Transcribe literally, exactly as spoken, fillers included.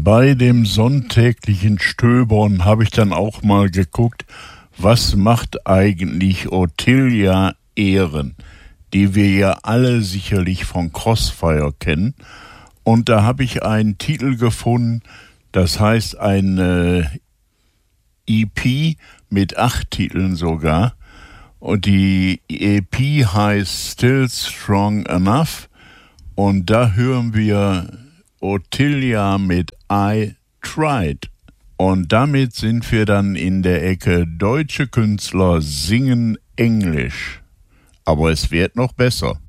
Bei dem sonntäglichen Stöbern habe ich dann auch mal geguckt, was macht eigentlich Ottilia Ehren, die wir ja alle sicherlich von Crossfire kennen. Und da habe ich einen Titel gefunden, das heißt eine E P mit acht Titeln sogar. Und die E P heißt Still Strong Enough. Und da hören wir Ottilia mit I Tried. Und damit sind wir dann in der Ecke deutsche Künstler singen Englisch. Aber es wird noch besser.